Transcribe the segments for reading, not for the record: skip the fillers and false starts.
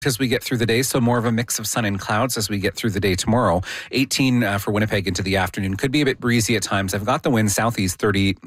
as we get through the day, so more of a mix of sun and clouds as we get through the day tomorrow. 18 for Winnipeg into the afternoon. Could be a bit breezy at times. I've got the wind southeast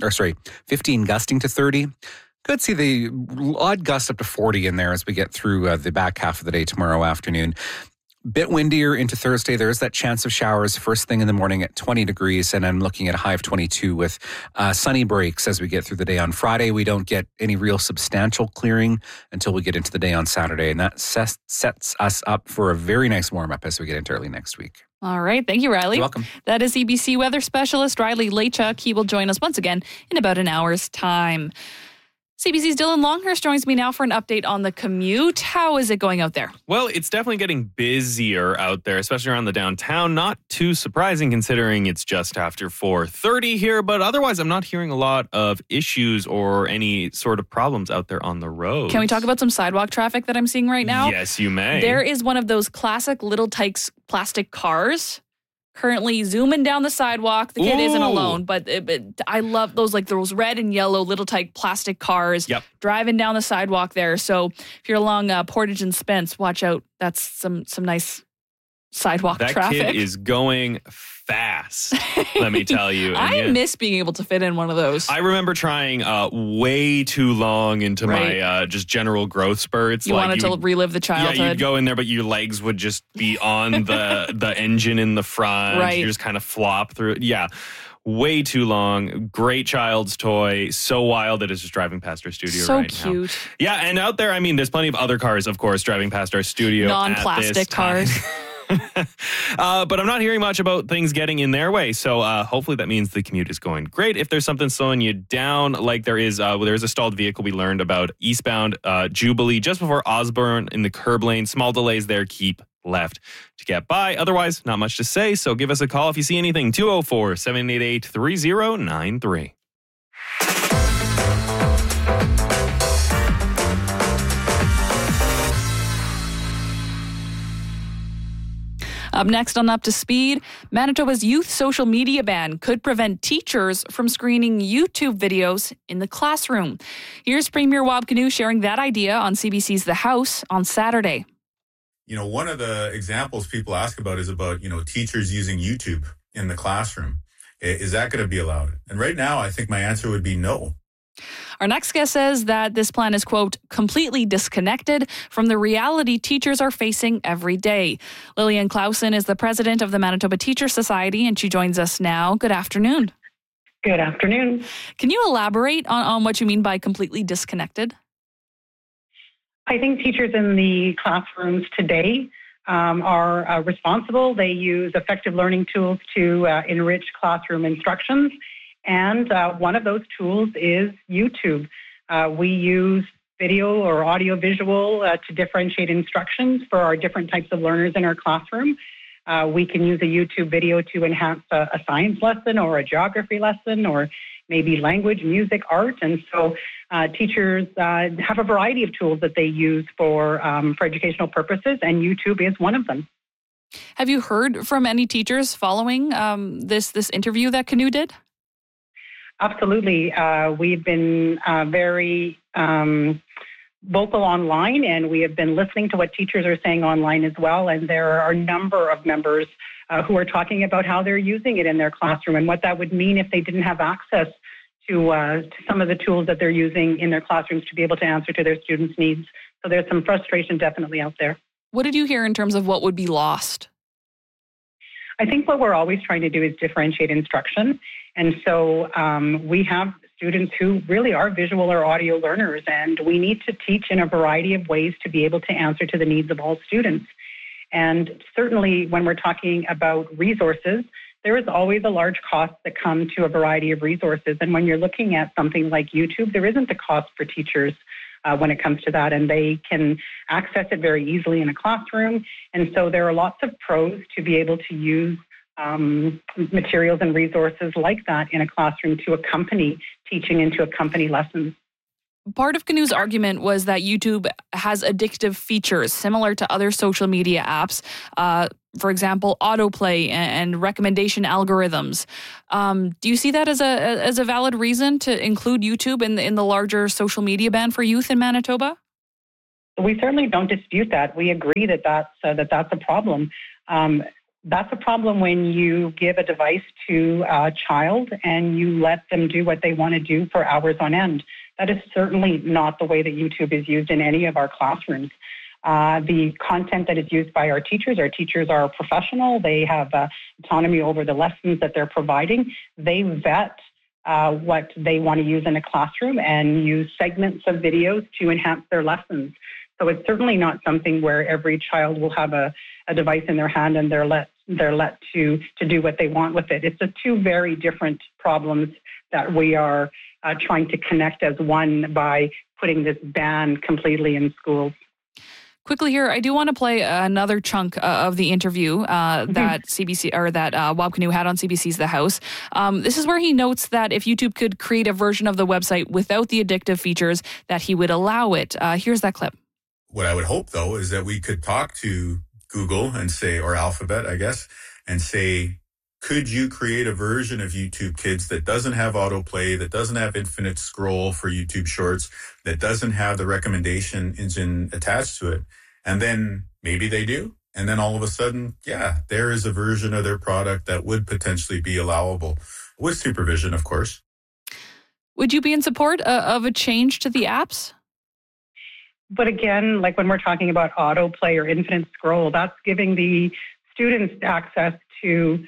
15 gusting to 30. Could see the odd gust up to 40 in there as we get through the back half of the day tomorrow afternoon. Bit windier into Thursday. There's that chance of showers first thing in the morning at 20 degrees, and I'm looking at a high of 22 with sunny breaks as we get through the day. On Friday, we don't get any real substantial clearing until we get into the day on Saturday, and that sets us up for a very nice warm-up as we get into early next week. All right. Thank you, Riley. You're welcome. That is EBC weather specialist Riley Lachuk. He will join us once again in about an hour's time. CBC's Dylan Longhurst joins me now for an update on the commute. How is it going out there? Well, it's definitely getting busier out there, especially around the downtown. Not too surprising considering it's just after 4:30 here, but otherwise I'm not hearing a lot of issues or any sort of problems out there on the road. Can we talk about some sidewalk traffic that I'm seeing right now? Yes, you may. There is one of those classic Little Tikes plastic cars currently zooming down the sidewalk. The kid isn't alone, but I love those red and yellow Little Tyke plastic cars driving down the sidewalk there. So if you're along Portage and Spence, watch out. That's some nice sidewalk traffic. That kid is going fast, let me tell you. I miss being able to fit in one of those. I remember trying way too long into my just general growth spurts. You wanted to relive the childhood. Yeah, you'd go in there, but your legs would just be on the engine in the front. Right. You just kind of flop through it. Yeah. Way too long. Great child's toy. So wild that it's just driving past our studio right now. So cute. Yeah, and out there, I mean, there's plenty of other cars, of course, driving past our studio. Non-plastic cars. But I'm not hearing much about things getting in their way. So hopefully that means the commute is going great. If there's something slowing you down, like there is a stalled vehicle we learned about eastbound Jubilee just before Osborne in the curb lane. Small delays there. Keep left to get by. Otherwise, not much to say. So give us a call if you see anything. 204-788-3093. Up next on Up to Speed, Manitoba's youth social media ban could prevent teachers from screening YouTube videos in the classroom. Here's Premier Wab Kinew sharing that idea on CBC's The House on Saturday. You know, one of the examples people ask about is about, teachers using YouTube in the classroom. Is that going to be allowed? And right now, I think my answer would be no. Our next guest says that this plan is, quote, completely disconnected from the reality teachers are facing every day. Lillian Clausen is the president of the Manitoba Teacher Society, and she joins us now. Good afternoon. Good afternoon. Can you elaborate on what you mean by completely disconnected? I think teachers in the classrooms today are responsible. They use effective learning tools to enrich classroom instructions. And one of those tools is YouTube. We use video or audio visual to differentiate instructions for our different types of learners in our classroom. We can use a YouTube video to enhance a science lesson or a geography lesson or maybe language, music, art. And so teachers have a variety of tools that they use for educational purposes, and YouTube is one of them. Have you heard from any teachers following this interview that Kinew did? Absolutely. We've been very vocal online, and we have been listening to what teachers are saying online as well. And there are a number of members who are talking about how they're using it in their classroom and what that would mean if they didn't have access to some of the tools that they're using in their classrooms to be able to answer to their students' needs. So there's some frustration definitely out there. What did you hear in terms of what would be lost? I think what we're always trying to do is differentiate instruction. And so we have students who really are visual or audio learners, and we need to teach in a variety of ways to be able to answer to the needs of all students. And certainly when we're talking about resources, there is always a large cost that comes to a variety of resources. And when you're looking at something like YouTube, there isn't a cost for teachers when it comes to that, and they can access it very easily in a classroom. And so there are lots of pros to be able to use materials and resources like that in a classroom to accompany teaching and to accompany lessons. Part of Kinew's argument was that YouTube has addictive features similar to other social media apps. For example, autoplay and recommendation algorithms. Do you see that as a valid reason to include YouTube in the larger social media ban for youth in Manitoba? We certainly don't dispute that. We agree that that's a problem. That's a problem when you give a device to a child and you let them do what they want to do for hours on end. That is certainly not the way that YouTube is used in any of our classrooms. The content that is used by our teachers are professional. They have autonomy over the lessons that they're providing. They vet what they want to use in a classroom and use segments of videos to enhance their lessons. So it's certainly not something where every child will have a device in their hand and they're let to do what they want with it. It's two very different problems that we are trying to connect as one by putting this ban completely in schools. Quickly here, I do want to play another chunk of the interview that CBC or that Wab Kinew had on CBC's The House. This is where he notes that if YouTube could create a version of the website without the addictive features, that he would allow it. Here's that clip. What I would hope, though, is that we could talk to Google and say, or Alphabet, I guess, and say, could you create a version of YouTube Kids that doesn't have autoplay, that doesn't have infinite scroll for YouTube Shorts, that doesn't have the recommendation engine attached to it? And then maybe they do. And then all of a sudden, yeah, there is a version of their product that would potentially be allowable with supervision, of course. Would you be in support of a change to the apps? But again, like when we're talking about autoplay or infinite scroll, that's giving the students access to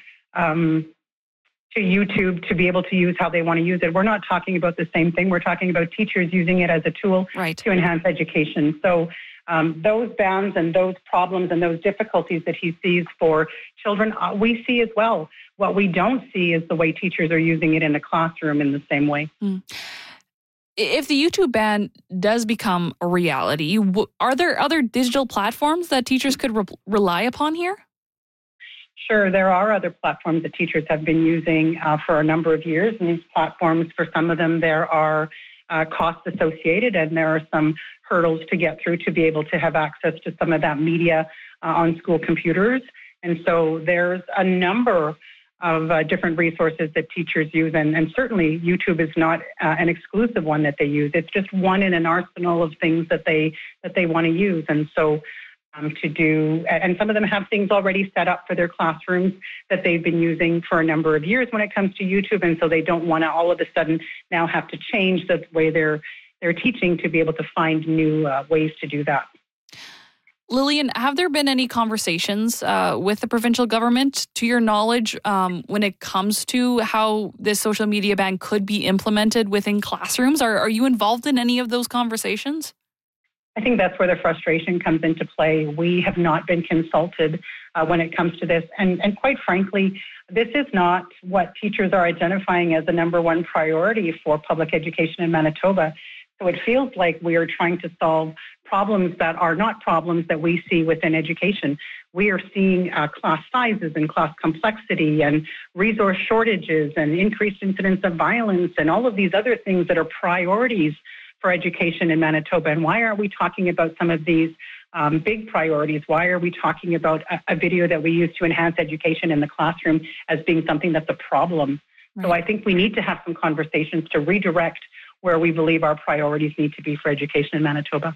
YouTube to be able to use how they want to use it. We're not talking about the same thing. We're talking about teachers using it as a tool to enhance education. So those bans and those problems and those difficulties that he sees for children, we see as well. What we don't see is the way teachers are using it in the classroom in the same way. If the YouTube ban does become a reality, are there other digital platforms that teachers could rely upon here? Sure, there are other platforms that teachers have been using for a number of years. And these platforms, for some of them, there are costs associated and there are some hurdles to get through to be able to have access to some of that media on school computers. And so there's a number of different resources that teachers use. And certainly YouTube is not an exclusive one that they use. It's just one in an arsenal of things that they want to use. And so to do, and some of them have things already set up for their classrooms that they've been using for a number of years when it comes to YouTube. And so they don't want to all of a sudden now have to change the way they're teaching to be able to find new ways to do that. Lillian, have there been any conversations with the provincial government, to your knowledge, when it comes to how this social media ban could be implemented within classrooms? Are you involved in any of those conversations? I think that's where the frustration comes into play. We have not been consulted when it comes to this. And quite frankly, this is not what teachers are identifying as the number one priority for public education in Manitoba. So it feels like we are trying to solve problems that are not problems that we see within education. We are seeing class sizes and class complexity and resource shortages and increased incidence of violence and all of these other things that are priorities for education in Manitoba. And why aren't we talking about some of these big priorities? Why are we talking about a video that we use to enhance education in the classroom as being something that's a problem? Right. So I think we need to have some conversations to redirect where we believe our priorities need to be for education in Manitoba.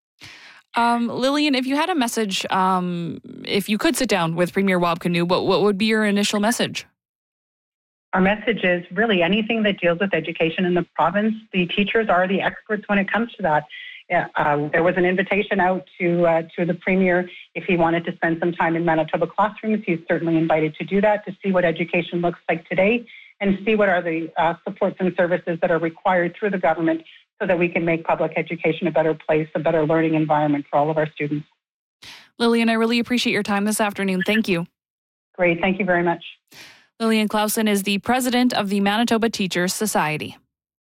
Lillian, if you had a message, if you could sit down with Premier Wab Kinew, what would be your initial message? Our message is really anything that deals with education in the province. The teachers are the experts when it comes to that. There was an invitation out to the Premier if he wanted to spend some time in Manitoba classrooms. He's certainly invited to do that, to see what education looks like today and see what are the supports and services that are required through the government so that we can make public education a better place, a better learning environment for all of our students. Lillian, I really appreciate your time this afternoon. Thank you. Great. Thank you very much. Lillian Clausen is the president of the Manitoba Teachers Society.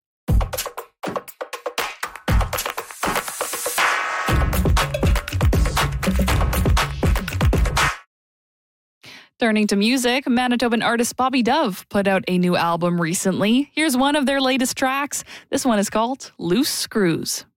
Turning to music, Manitoban artist Bobby Dove put out a new album recently. Here's one of their latest tracks. This one is called Loose Screws.